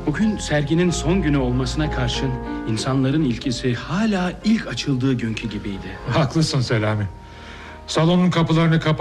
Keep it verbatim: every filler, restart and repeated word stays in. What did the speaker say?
Bugün serginin son günü olmasına karşın insanların ilgisi hala ilk açıldığı günkü gibiydi. Haklısın Selami. Salonun kapılarını kapat.